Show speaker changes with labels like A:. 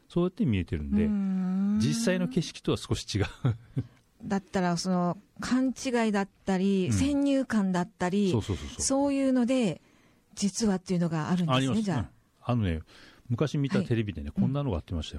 A: そうやって見えてるんで、実際の景色とは少し違う
B: だったらその勘違いだったり、先入観だったり、そういうので実はっていうのがあるんですね。じゃあ、
A: 昔見たテレビでね、こんなのがあってましたよ。